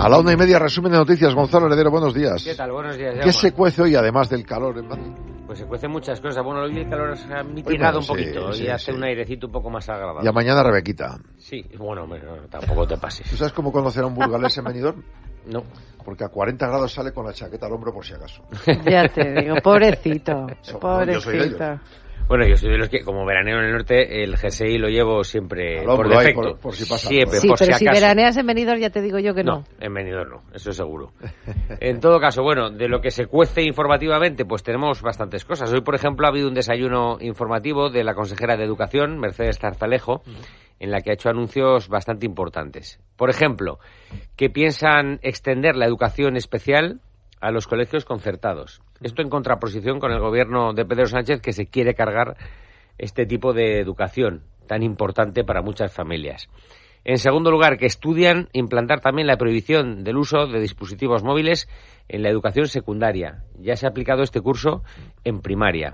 A la 1:30, resumen de noticias. Gonzalo Heredero, buenos días. ¿Qué tal? Buenos días, Jaume. ¿Qué se cuece hoy, además del calor en Madrid? Pues se cuecen muchas cosas. Bueno, hoy el calor se ha mitigado un poquito. Hoy hace un airecito un poco más agradable. Y a mañana Rebequita. Sí, bueno, tampoco te pases. ¿Tú sabes cómo conocer a un burgalés en Benidorm? No. Porque a 40 grados sale con la chaqueta al hombro por si acaso. Ya te digo, pobrecito. Yo soy de ellos. Bueno, yo soy de los que, como veraneo en el norte, el jersey lo llevo siempre por defecto. Por si pasa. Siempre, sí, por pero si acaso. Si veraneas en Benidorm ya te digo yo que no. No, en Benidorm no, eso seguro. En todo caso, bueno, de lo que se cuece informativamente, pues tenemos bastantes cosas. Hoy, por ejemplo, ha habido un desayuno informativo de la consejera de Educación, Mercedes Zarzalejo, en la que ha hecho anuncios bastante importantes. Por ejemplo, que piensan extender la educación especial a los colegios concertados. Esto en contraposición con el gobierno de Pedro Sánchez, que se quiere cargar este tipo de educación tan importante para muchas familias. En segundo lugar, que estudian implantar también la prohibición del uso de dispositivos móviles en la educación secundaria. Ya se ha aplicado este curso en primaria.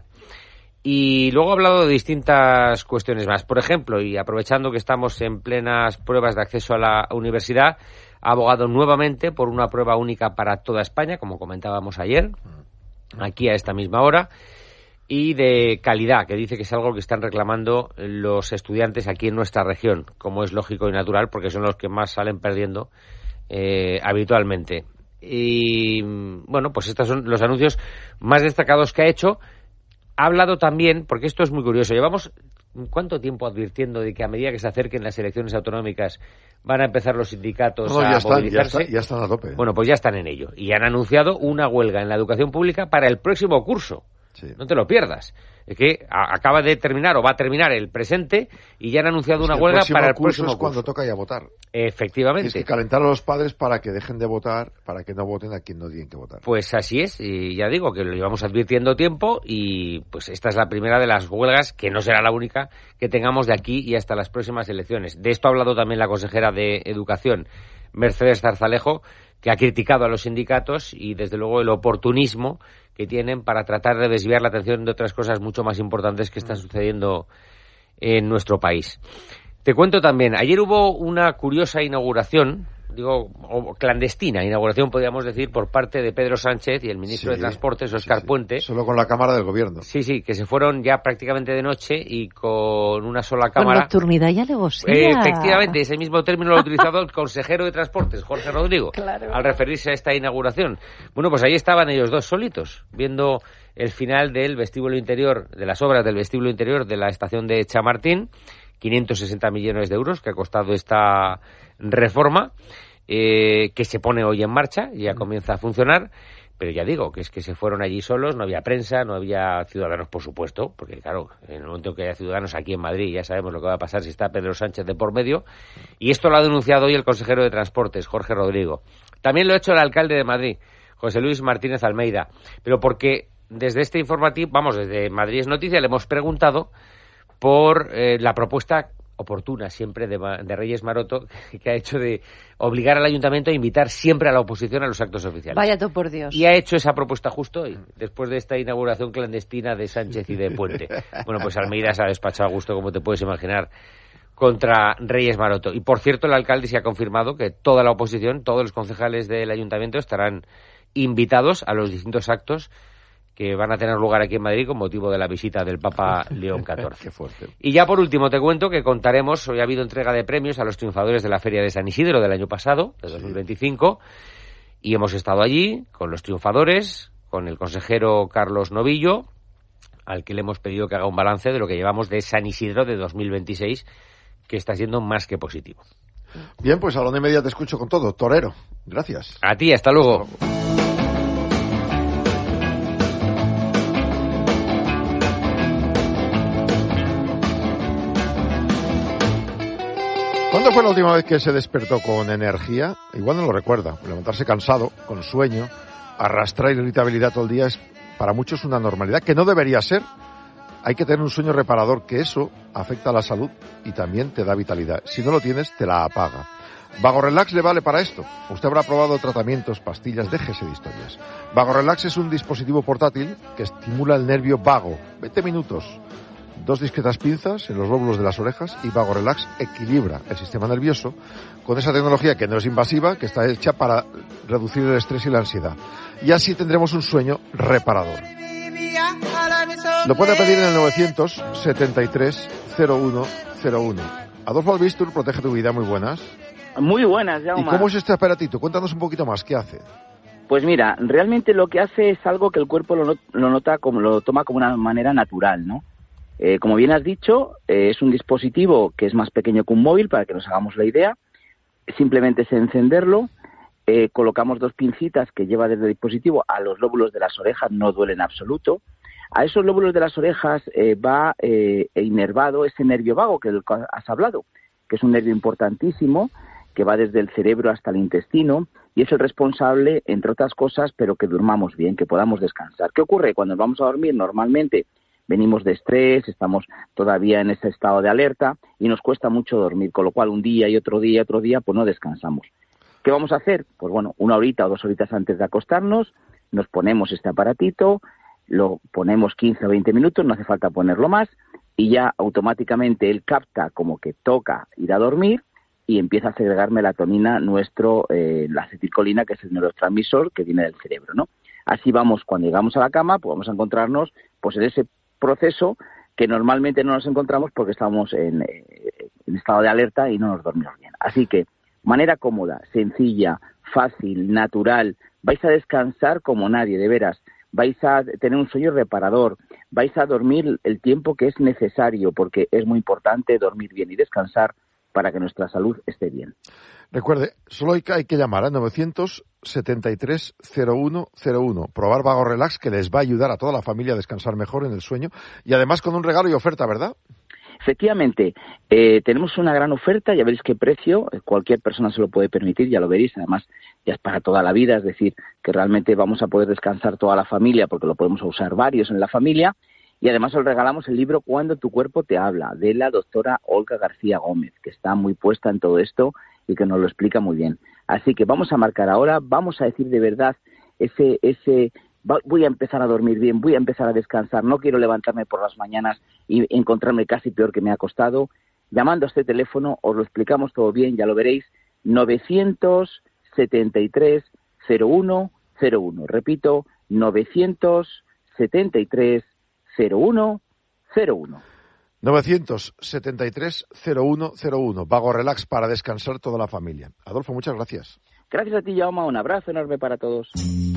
Y luego ha hablado de distintas cuestiones más. Por ejemplo, y aprovechando que estamos en plenas pruebas de acceso a la universidad, ha abogado nuevamente por una prueba única para toda España, como comentábamos ayer, aquí a esta misma hora, y de calidad, que dice que es algo que están reclamando los estudiantes aquí en nuestra región, como es lógico y natural, porque son los que más salen perdiendo habitualmente. Y bueno, pues estos son los anuncios más destacados que ha hecho. Ha hablado también, porque esto es muy curioso, llevamos ¿cuánto tiempo advirtiendo de que a medida que se acerquen las elecciones autonómicas van a empezar los sindicatos a movilizarse? Ya están a tope. Bueno, pues ya están en ello. Y han anunciado una huelga en la educación pública para el próximo curso. Sí. No te lo pierdas. Es que acaba de terminar o va a terminar el presente y ya han anunciado una huelga para el próximo curso. Es cuando toca ya votar. Efectivamente. Tienes que calentar a los padres para que dejen de votar, para que no voten a quien no tienen que votar. Pues así es, y ya digo que lo llevamos advirtiendo tiempo y pues esta es la primera de las huelgas, que no será la única que tengamos de aquí y hasta las próximas elecciones. De esto ha hablado también la consejera de Educación, Mercedes Zarzalejo, que ha criticado a los sindicatos y desde luego el oportunismo que tienen para tratar de desviar la atención de otras cosas mucho más importantes que están sucediendo en nuestro país. Te cuento también, ayer hubo una curiosa inauguración, clandestina inauguración, podríamos decir, por parte de Pedro Sánchez y el ministro de Transportes, Óscar Puente. Solo con la cámara del gobierno. Sí, que se fueron ya prácticamente de noche y con una sola cámara. Con nocturnidad y alevosía. Efectivamente, ese mismo término lo ha utilizado el consejero de Transportes, Jorge Rodrigo, claro, al referirse a esta inauguración. Bueno, pues ahí estaban ellos dos solitos, viendo el final del vestíbulo interior, de las obras del vestíbulo interior de la estación de Chamartín, 560 millones de euros que ha costado esta reforma, que se pone hoy en marcha, ya comienza a funcionar, pero ya digo, que es que se fueron allí solos, no había prensa, no había ciudadanos, por supuesto, porque claro, en el momento que haya ciudadanos aquí en Madrid ya sabemos lo que va a pasar si está Pedro Sánchez de por medio, y esto lo ha denunciado hoy el consejero de Transportes, Jorge Rodrigo. También lo ha hecho el alcalde de Madrid, José Luis Martínez Almeida, pero porque desde este informativo, desde Madrid es Noticia, le hemos preguntado por la propuesta oportuna siempre de Reyes Maroto, que ha hecho de obligar al ayuntamiento a invitar siempre a la oposición a los actos oficiales. Vaya tú, por Dios. Y ha hecho esa propuesta justo hoy, después de esta inauguración clandestina de Sánchez y de Puente. Bueno, pues Almeida se ha despachado a gusto, como te puedes imaginar, contra Reyes Maroto. Y por cierto, el alcalde se ha confirmado que toda la oposición, todos los concejales del ayuntamiento estarán invitados a los distintos actos que van a tener lugar aquí en Madrid con motivo de la visita del Papa León XIV. Qué fuerte. Y ya por último te cuento que contaremos, hoy ha habido entrega de premios a los triunfadores de la Feria de San Isidro del año pasado, de 2025, y hemos estado allí con los triunfadores, con el consejero Carlos Novillo, al que le hemos pedido que haga un balance de lo que llevamos de San Isidro de 2026, que está siendo más que positivo. Bien, pues a la 1:30 te escucho con todo. Torero, gracias. A ti, hasta luego. ¿Cuándo fue la última vez que se despertó con energía? Igual no lo recuerda. Levantarse cansado, con sueño, arrastrar irritabilidad todo el día es para muchos una normalidad que no debería ser. Hay que tener un sueño reparador, que eso afecta a la salud y también te da vitalidad. Si no lo tienes, te la apaga. Vago Relax le vale para esto. Usted habrá probado tratamientos, pastillas, déjese de historias. Vago Relax es un dispositivo portátil que estimula el nervio vago. 20 minutos. 2 discretas pinzas en los lóbulos de las orejas y Vago Relax equilibra el sistema nervioso con esa tecnología que no es invasiva, que está hecha para reducir el estrés y la ansiedad. Y así tendremos un sueño reparador. Lo puede pedir en el 973-0101. Adolfo Albistur, protege tu vida, muy buenas. Muy buenas, Jaume. ¿Y cómo es este aparatito? Cuéntanos un poquito más, ¿qué hace? Pues mira, realmente lo que hace es algo que el cuerpo lo toma como una manera natural, ¿no? Como bien has dicho, es un dispositivo que es más pequeño que un móvil, para que nos hagamos la idea. Simplemente es encenderlo, colocamos 2 pincitas que lleva desde el dispositivo a los lóbulos de las orejas, no duele en absoluto. A esos lóbulos de las orejas va inervado ese nervio vago que has hablado, que es un nervio importantísimo, que va desde el cerebro hasta el intestino, y es el responsable, entre otras cosas, pero que durmamos bien, que podamos descansar. ¿Qué ocurre? Cuando nos vamos a dormir, normalmente venimos de estrés, estamos todavía en ese estado de alerta, y nos cuesta mucho dormir, con lo cual un día y otro día, pues no descansamos. ¿Qué vamos a hacer? Pues bueno, 1 horita o 2 horitas antes de acostarnos, nos ponemos este aparatito, lo ponemos 15 o 20 minutos, no hace falta ponerlo más, y ya automáticamente él capta como que toca ir a dormir, y empieza a segregar melatonina, la acetilcolina, que es el neurotransmisor que viene del cerebro, ¿no? Así vamos, cuando llegamos a la cama, pues vamos a encontrarnos pues en ese proceso que normalmente no nos encontramos porque estamos en estado de alerta y no nos dormimos bien. Así que, manera cómoda, sencilla, fácil, natural, vais a descansar como nadie, de veras. Vais a tener un sueño reparador, vais a dormir el tiempo que es necesario, porque es muy importante dormir bien y descansar para que nuestra salud esté bien. Recuerde, solo hay que llamar a 973-0101. Probar Vago Relax, que les va a ayudar a toda la familia a descansar mejor en el sueño. Y además con un regalo y oferta, ¿verdad? Efectivamente, tenemos una gran oferta, ya veréis qué precio, cualquier persona se lo puede permitir, ya lo veréis, además ya es para toda la vida, es decir, que realmente vamos a poder descansar toda la familia porque lo podemos usar varios en la familia. Y además os regalamos el libro Cuando tu cuerpo te habla, de la doctora Olga García Gómez, que está muy puesta en todo esto y que nos lo explica muy bien. Así que vamos a marcar ahora, vamos a decir de verdad voy a empezar a dormir bien, voy a empezar a descansar, no quiero levantarme por las mañanas y encontrarme casi peor que me ha costado. Llamando a este teléfono os lo explicamos todo bien, ya lo veréis, 973-0101. Repito, 973-0101. 973-0101. Vago Relax para descansar toda la familia. Adolfo, muchas gracias. Gracias a ti, Jaume. Un abrazo enorme para todos.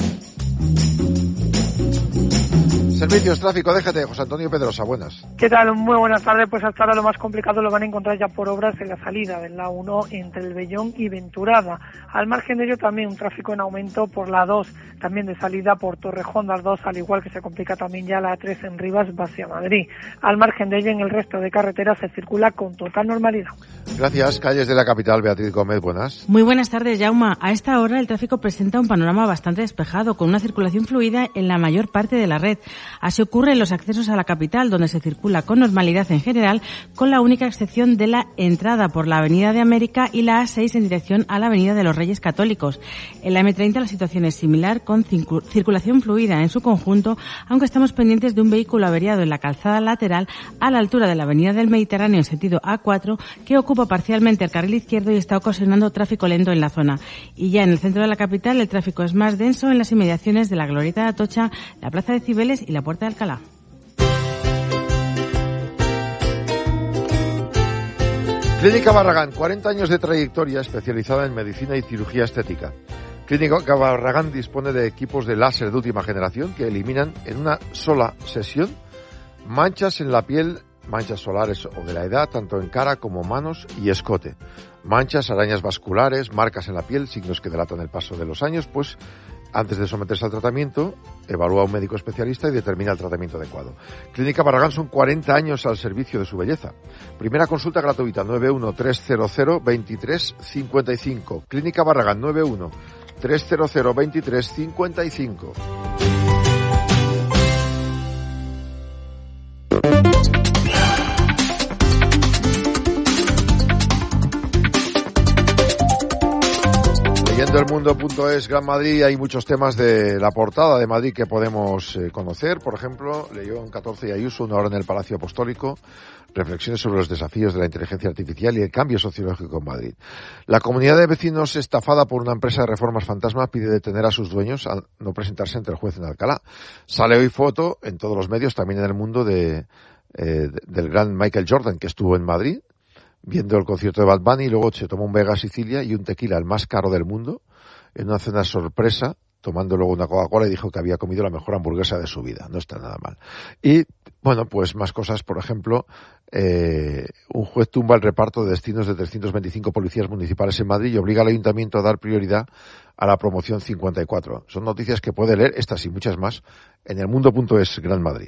Servicios, tráfico, déjate. José Antonio Pedrosa, buenas. ¿Qué tal? Muy buenas tardes. Pues hasta ahora lo más complicado lo van a encontrar ya por obras en la salida del la 1 entre el Vellón y Venturada. Al margen de ello también un tráfico en aumento por la 2, también de salida por Torrejón las 2, al igual que se complica también ya la 3 en Rivas hacia Madrid. Al margen de ello en el resto de carreteras se circula con total normalidad. Gracias. Calles de la capital, Beatriz Gómez, buenas. Muy buenas tardes, Jaume. A esta hora el tráfico presenta un panorama bastante despejado, con una circulación fluida en la mayor parte de la red. Así ocurre en los accesos a la capital, donde se circula con normalidad en general, con la única excepción de la entrada por la Avenida de América y la A6 en dirección a la Avenida de los Reyes Católicos. En la M30 la situación es similar, con circulación fluida en su conjunto, aunque estamos pendientes de un vehículo averiado en la calzada lateral a la altura de la Avenida del Mediterráneo en sentido A4, que ocupa parcialmente el carril izquierdo y está ocasionando tráfico lento en la zona. Y ya en el centro de la capital el tráfico es más denso en las inmediaciones de la Glorieta de Atocha, la Plaza de Cibeles y la Puerta de Alcalá. Clínica Barragán, 40 años de trayectoria especializada en medicina y cirugía estética. Clínica Barragán dispone de equipos de láser de última generación que eliminan en una sola sesión manchas en la piel, manchas solares o de la edad, tanto en cara como manos y escote. Manchas, arañas vasculares, marcas en la piel, signos que delatan el paso de los años, pues antes de someterse al tratamiento, evalúa a un médico especialista y determina el tratamiento adecuado. Clínica Barragán son 40 años al servicio de su belleza. Primera consulta gratuita, 913002355. Clínica Barragán, 913002355. Viendo el mundo.es Gran Madrid, hay muchos temas de la portada de Madrid que podemos conocer. Por ejemplo, leyó en 14 y Ayuso, una hora en el Palacio Apostólico, reflexiones sobre los desafíos de la inteligencia artificial y el cambio sociológico en Madrid. La comunidad de vecinos estafada por una empresa de reformas fantasma pide detener a sus dueños al no presentarse ante el juez en Alcalá. Sale hoy foto en todos los medios, también en el mundo, del gran Michael Jordan, que estuvo en Madrid viendo el concierto de Bad Bunny, y luego se tomó un Vega Sicilia y un tequila, el más caro del mundo, en una cena sorpresa, tomando luego una Coca-Cola, y dijo que había comido la mejor hamburguesa de su vida. No está nada mal. Y, bueno, pues más cosas. Por ejemplo, un juez tumba el reparto de destinos de 325 policías municipales en Madrid y obliga al ayuntamiento a dar prioridad a la promoción 54. Son noticias que puede leer, estas y muchas más, en el mundo.es Gran Madrid.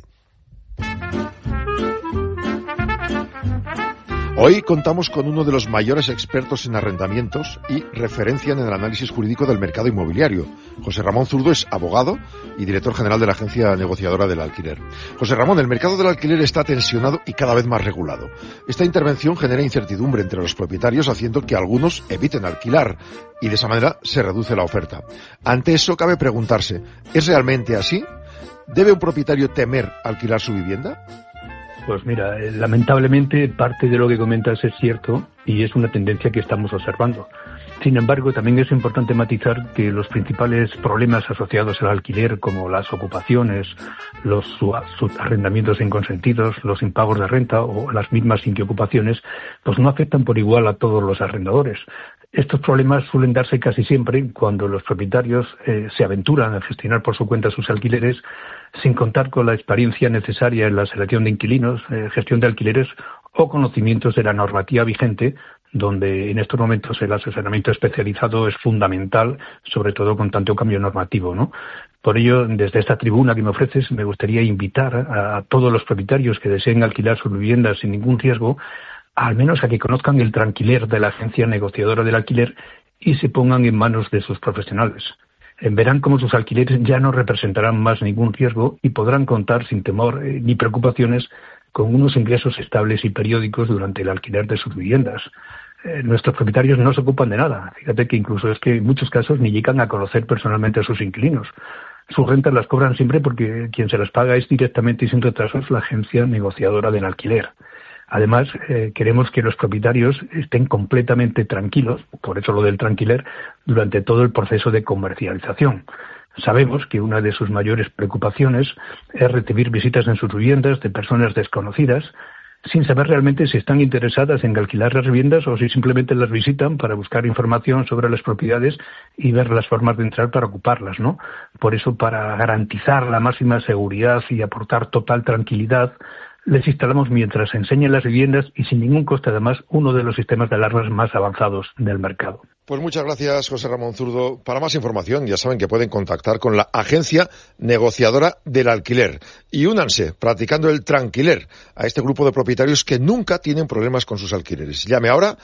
Hoy contamos con uno de los mayores expertos en arrendamientos y referencia en el análisis jurídico del mercado inmobiliario. José Ramón Zurdo es abogado y director general de la agencia negociadora del alquiler. José Ramón, el mercado del alquiler está tensionado y cada vez más regulado. Esta intervención genera incertidumbre entre los propietarios, haciendo que algunos eviten alquilar y de esa manera se reduce la oferta. Ante eso cabe preguntarse, ¿es realmente así? ¿Debe un propietario temer alquilar su vivienda? Pues mira, lamentablemente parte de lo que comentas es cierto y es una tendencia que estamos observando. Sin embargo, también es importante matizar que los principales problemas asociados al alquiler, como las ocupaciones, los arrendamientos inconsentidos, los impagos de renta o las mismas inquiocupaciones, pues no afectan por igual a todos los arrendadores. Estos problemas suelen darse casi siempre cuando los propietarios se aventuran a gestionar por su cuenta sus alquileres sin contar con la experiencia necesaria en la selección de inquilinos, gestión de alquileres o conocimientos de la normativa vigente, donde en estos momentos el asesoramiento especializado es fundamental, sobre todo con tanto cambio normativo, ¿no? Por ello, desde esta tribuna que me ofreces, me gustaría invitar a todos los propietarios que deseen alquilar sus viviendas sin ningún riesgo, al menos a que conozcan el tranquiler de la agencia negociadora del alquiler y se pongan en manos de sus profesionales. Verán cómo sus alquileres ya no representarán más ningún riesgo y podrán contar sin temor ni preocupaciones con unos ingresos estables y periódicos durante el alquiler de sus viviendas. Nuestros propietarios no se ocupan de nada. Fíjate que incluso es que en muchos casos ni llegan a conocer personalmente a sus inquilinos. Sus rentas las cobran siempre porque quien se las paga es directamente y sin retrasos la agencia negociadora del alquiler. Además, queremos que los propietarios estén completamente tranquilos, por eso lo del tranquiler, durante todo el proceso de comercialización. Sabemos que una de sus mayores preocupaciones es recibir visitas en sus viviendas de personas desconocidas, sin saber realmente si están interesadas en alquilar las viviendas o si simplemente las visitan para buscar información sobre las propiedades y ver las formas de entrar para ocuparlas, ¿no? Por eso, para garantizar la máxima seguridad y aportar total tranquilidad, les instalamos mientras enseñan las viviendas y sin ningún coste además uno de los sistemas de alarmas más avanzados del mercado. Pues muchas gracias, José Ramón Zurdo. Para más información ya saben que pueden contactar con la agencia negociadora del alquiler y únanse practicando el tranquiler a este grupo de propietarios que nunca tienen problemas con sus alquileres. Llame ahora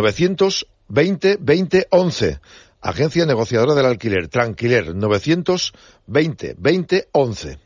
920 20 11. Agencia negociadora del alquiler, Tranquiler, 920 20 11.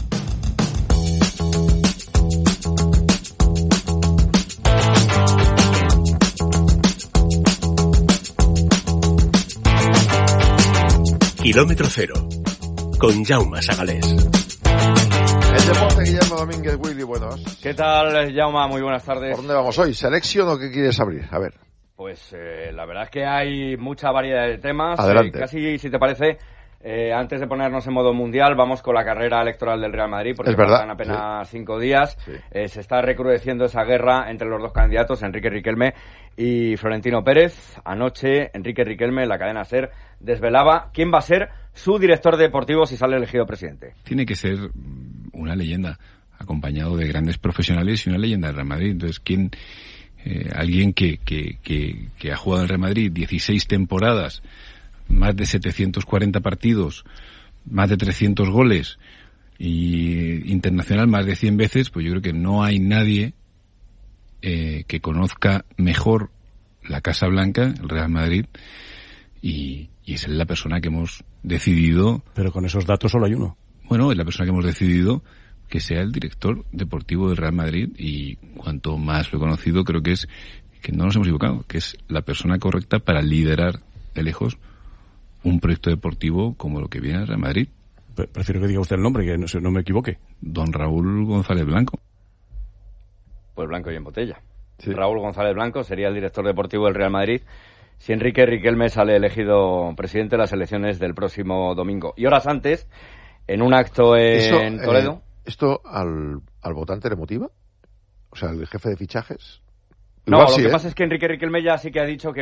Kilómetro Cero, con Jaume Sagalés. El deporte, Guillermo Domínguez. Willy, buenas. ¿Qué tal, Jaume? Muy buenas tardes. ¿Por dónde vamos hoy? ¿Selección o qué quieres abrir? A ver. Pues la verdad es que hay mucha variedad de temas. Adelante. Casi, si te parece, antes de ponernos en modo mundial, vamos con la carrera electoral del Real Madrid, porque faltan apenas 5 días. Sí. Se está recrudeciendo esa guerra entre los dos candidatos, Enrique Riquelme y Florentino Pérez. Anoche, Enrique Riquelme, en la cadena SER, desvelaba quién va a ser su director deportivo si sale elegido presidente. Tiene que ser una leyenda, acompañado de grandes profesionales y una leyenda del Real Madrid. Entonces, alguien que ha jugado en el Real Madrid 16 temporadas, más de 740 partidos, más de 300 goles y internacional más de 100 veces, pues yo creo que no hay nadie que conozca mejor la Casa Blanca, el Real Madrid, y es la persona que hemos decidido... Pero con esos datos solo hay uno. Bueno, es la persona que hemos decidido que sea el director deportivo del Real Madrid, y cuanto más lo he conocido, creo que no nos hemos equivocado, que es la persona correcta para liderar de lejos un proyecto deportivo como lo que viene el Real Madrid. Prefiero que diga usted el nombre, que no me equivoque. Don Raúl González Blanco. Pues blanco y en botella. Sí. Raúl González Blanco sería el director deportivo del Real Madrid si Enrique Riquelme sale elegido presidente de las elecciones del próximo domingo. Y horas antes, en un acto en Toledo... ¿Esto al votante le motiva? O sea, el jefe de fichajes... No, Igual lo sí, que pasa es que Enrique Riquelme ya sí que ha dicho que